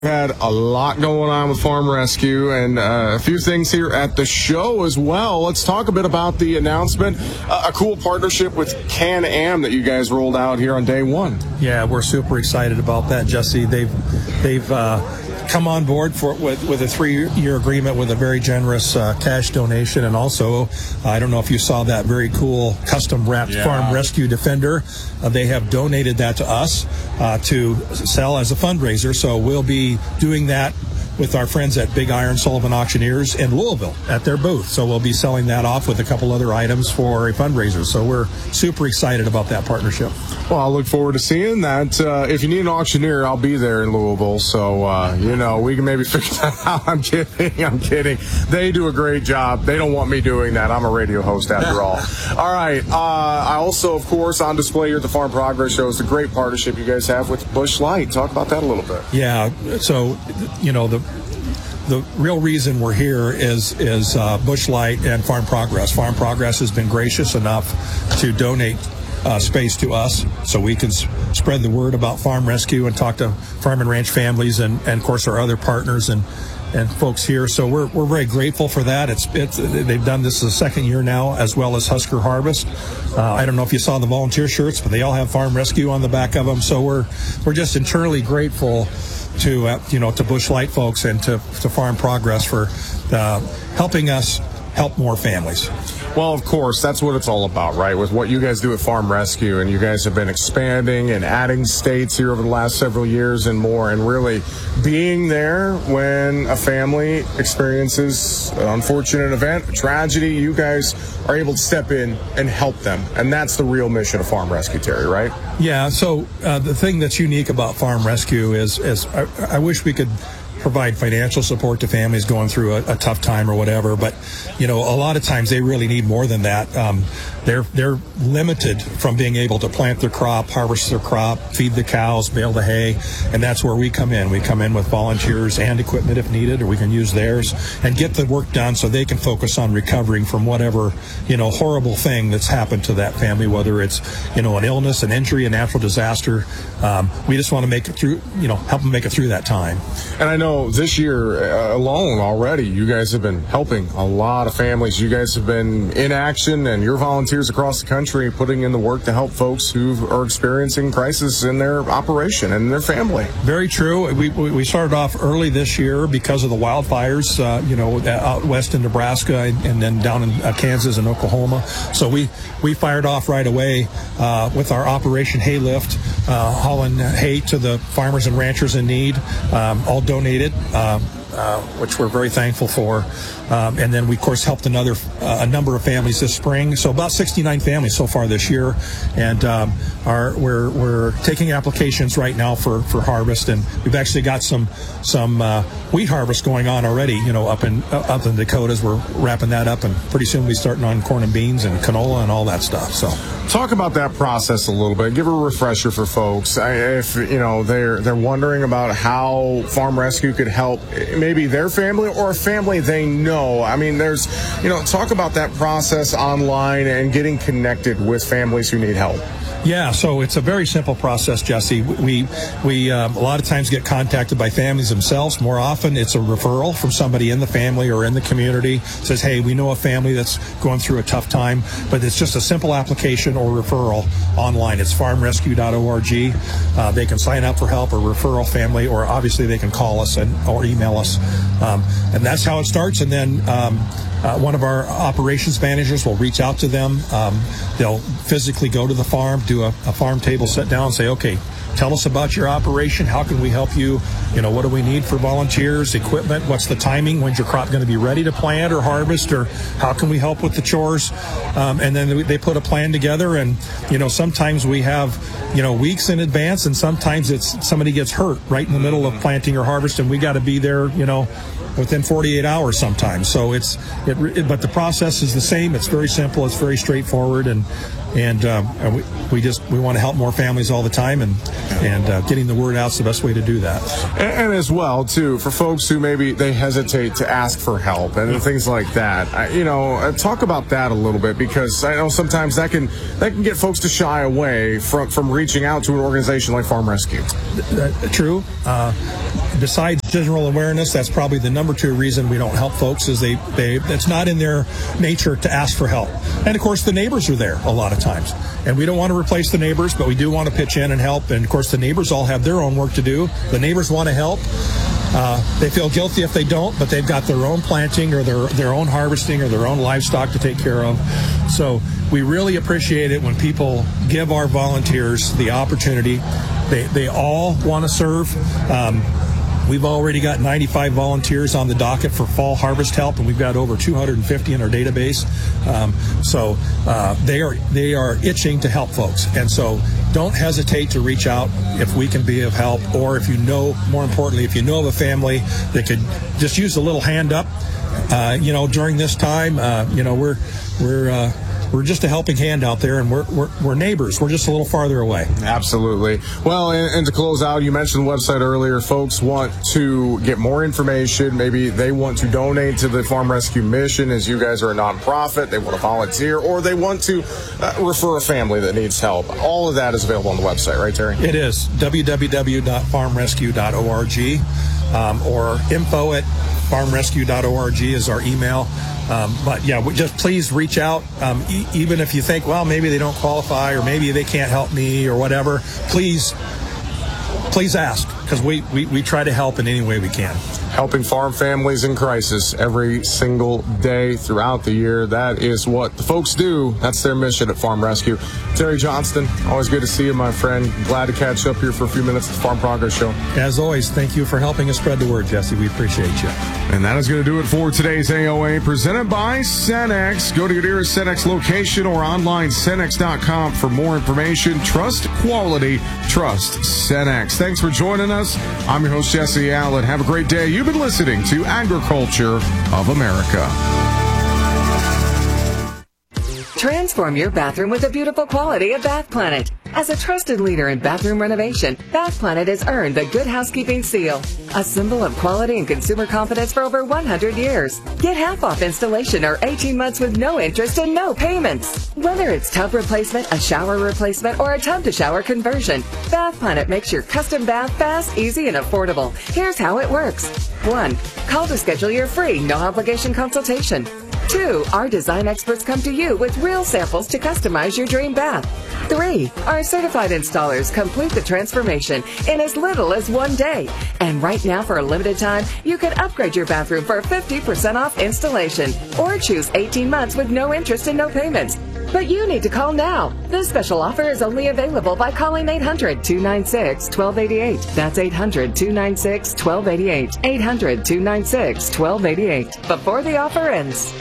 Had a lot going on with Farm Rescue and a few things here at the show as well. Let's talk a bit about the announcement, a cool partnership with Can-Am that you guys rolled out here on day one. Yeah, we're super excited about that, Jesse. They've come on board with a 3-year agreement with a very generous cash donation, and also I don't know if you saw that very cool custom wrapped Farm Rescue Defender. They have donated that to us to sell as a fundraiser, so we'll be doing that with our friends at Big Iron Sullivan Auctioneers in Louisville at their booth. So we'll be selling that off with a couple other items for a fundraiser. So we're super excited about that partnership. Well, I look forward to seeing that. If you need an auctioneer, I'll be there in Louisville. So, we can maybe figure that out. I'm kidding. They do a great job. They don't want me doing that. I'm a radio host after all. All right. I also, of course, on display here at the Farm Progress Show is the great partnership you guys have with Busch Light. Talk about that a little bit. Yeah. So, the real reason we're here is Busch Light and Farm Progress. Farm Progress has been gracious enough to donate space to us so we can spread the word about Farm Rescue and talk to farm and ranch families and of course our other partners and folks here. So we're very grateful for that. They've done this the second year now, as well as Husker Harvest. I don't know if you saw the volunteer shirts, but they all have Farm Rescue on the back of them. So we're just internally grateful to Busch Light folks and to Farm Progress for helping us help more families. Well, of course, that's what it's all about, right? With what you guys do at Farm Rescue, and you guys have been expanding and adding states here over the last several years and more, and really being there when a family experiences an unfortunate event, a tragedy, you guys are able to step in and help them. And that's the real mission of Farm Rescue, Terry, right? Yeah, so the thing that's unique about Farm Rescue is I wish we could provide financial support to families going through a tough time or whatever, but a lot of times they really need more than that. They're limited from being able to plant their crop, harvest their crop, feed the cows, bale the hay, and that's where we come in. We come in with volunteers and equipment if needed, or we can use theirs and get the work done so they can focus on recovering from whatever horrible thing that's happened to that family, whether it's an illness, an injury, a natural disaster. We just want to make it through, help them make it through that time. And I know this year alone already, you guys have been helping a lot of families. You guys have been in action, and your volunteers across the country putting in the work to help folks who are experiencing crisis in their operation and their family. Very true. We started off early this year because of the wildfires, out west in Nebraska and then down in Kansas and Oklahoma. So we fired off right away with our Operation Hay Lift, hauling hay to the farmers and ranchers in need, all donated. Which we're very thankful for. And then we, of course, helped a number of families this spring. So about 69 families so far this year. And we're taking applications right now for harvest. And we've actually got some wheat harvest going on already, up in the Dakotas. We're wrapping that up, and pretty soon we'll be starting on corn and beans and canola and all that stuff. So talk about that process a little bit. Give a refresher for folks. If they're wondering about how Farm Rescue could help maybe their family or a family they know. I mean, there's, talk about that process online and getting connected with families who need help. Yeah, so it's a very simple process, Jesse. We a lot of times get contacted by families themselves. More often, it's a referral from somebody in the family or in the community. Says, hey, we know a family that's going through a tough time, but it's just a simple application or referral online. It's farmrescue.org. They can sign up for help or referral family, or obviously they can call us or email us. And that's how it starts. And then one of our operations managers will reach out to them. They'll physically go to the farm, do a farm table sit down and say, okay, tell us about your operation. How can we help you? What do we need for volunteers, equipment? What's the timing? When's your crop going to be ready to plant or harvest? Or how can we help with the chores? And then they put a plan together. And, sometimes we have, weeks in advance, and sometimes it's somebody gets hurt right in the middle of planting or harvest, and we got to be there, within 48 hours sometimes. So but the process is the same. It's very simple. It's very straightforward. And and we want to help more families all the time, and getting the word out is the best way to do that. And as well, too, for folks who maybe they hesitate to ask for help and things like that, talk about that a little bit, because I know sometimes that can get folks to shy away from reaching out to an organization like Farm Rescue. True. Besides general awareness, that's probably the number 2 reason we don't help folks, is it's not in their nature to ask for help. And of course, the neighbors are there a lot of times, and we don't want to replace the neighbors, but we do want to pitch in and help. And of course, the neighbors all have their own work to do. The neighbors want to help. They feel guilty if they don't, but they've got their own planting or their own harvesting or their own livestock to take care of. So we really appreciate it when people give our volunteers the opportunity. They all want to serve. We've already got 95 volunteers on the docket for fall harvest help, and we've got over 250 in our database. So they are itching to help folks. And so don't hesitate to reach out if we can be of help, or if more importantly, if you know of a family that could just use a little hand up, during this time. We're just a helping hand out there, and we're neighbors. We're just a little farther away. Absolutely. Well, and to close out, you mentioned the website earlier. Folks want to get more information. Maybe they want to donate to the Farm Rescue mission, as you guys are a nonprofit. They want to volunteer, or they want to refer a family that needs help. All of that is available on the website, right, Terry? It is. www.farmrescue.org, or info@farmrescue.org is our email. But yeah, just please reach out. Even if you think, well, maybe they don't qualify, or maybe they can't help me, or whatever, please ask, because we try to help in any way we can. Helping farm families in crisis every single day throughout the year. That is what the folks do. That's their mission at Farm Rescue. Terry Johnston, always good to see you, my friend. Glad to catch up here for a few minutes at the Farm Progress Show. As always, thank you for helping us spread the word, Jesse. We appreciate you. And that is going to do it for today's AOA, presented by Cenex. Go to your nearest Cenex location or online, Cenex.com, for more information. Trust quality. Trust Cenex. Thanks for joining us. I'm your host, Jesse Allen. Have a great day. You've been listening to Agriculture of America. Transform your bathroom with the beautiful quality of Bath Planet. As a trusted leader in bathroom renovation, Bath Planet has earned the Good Housekeeping Seal, a symbol of quality and consumer confidence for over 100 years. Get half off installation or 18 months with no interest and no payments. Whether it's tub replacement, a shower replacement, or a tub-to-shower conversion, Bath Planet makes your custom bath fast, easy, and affordable. Here's how it works. 1. Call to schedule your free, no-obligation consultation. 2. Our design experts come to you with real samples to customize your dream bath. 3. Our certified installers complete the transformation in as little as 1 day. And right now, for a limited time, you can upgrade your bathroom for 50% off installation, or choose 18 months with no interest and no payments. But you need to call now. This special offer is only available by calling 800-296-1288. That's 800-296-1288. 800-296-1288. Before the offer ends.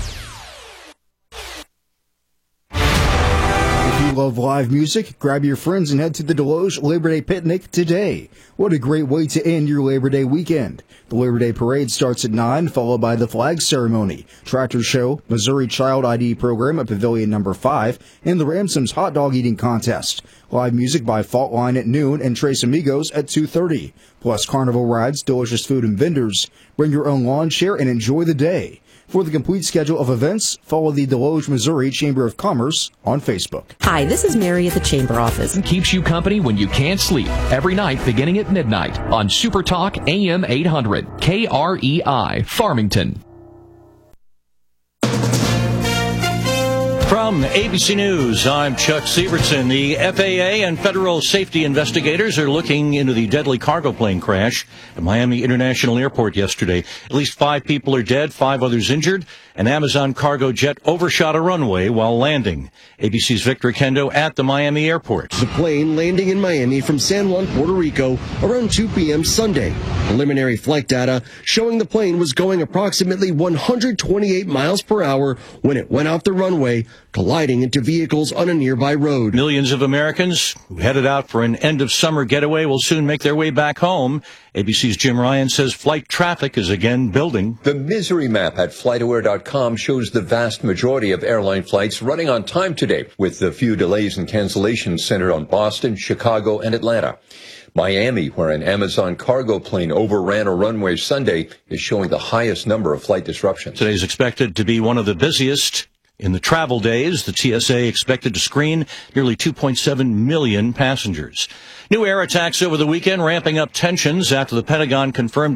Love live music? Grab your friends and head to the Deloge Labor Day Picnic today. What a great way to end your Labor Day weekend. The Labor Day Parade starts at 9, followed by the flag ceremony, tractor show, Missouri Child ID program at Pavilion number 5, and the Ransoms hot dog eating contest. Live music by Fault Line at noon and Tres Amigos at 2:30. Plus carnival rides, delicious food, and vendors. Bring your own lawn chair and enjoy the day. For the complete schedule of events, follow the Deloge, Missouri Chamber of Commerce on Facebook. Hi, this is Mary at the Chamber office. Keeps you company when you can't sleep. Every night beginning at midnight on Super Talk AM 800, KREI, Farmington. From ABC News, I'm Chuck Sievertson. The FAA and federal safety investigators are looking into the deadly cargo plane crash at Miami International Airport yesterday. At least 5 people are dead, 5 others injured. An Amazon cargo jet overshot a runway while landing. ABC's Victor Kendo at the Miami airport. The plane landing in Miami from San Juan, Puerto Rico around 2 p.m. Sunday. Preliminary flight data showing the plane was going approximately 128 miles per hour when it went off the runway, colliding into vehicles on a nearby road. Millions of Americans who headed out for an end-of-summer getaway will soon make their way back home. ABC's Jim Ryan says flight traffic is again building. The misery map at FlightAware.com shows the vast majority of airline flights running on time today, with a few delays and cancellations centered on Boston, Chicago, and Atlanta. Miami, where an Amazon cargo plane overran a runway Sunday, is showing the highest number of flight disruptions. Today is expected to be one of the busiest in the travel days. The TSA expected to screen nearly 2.7 million passengers. New air attacks over the weekend, ramping up tensions after the Pentagon confirmed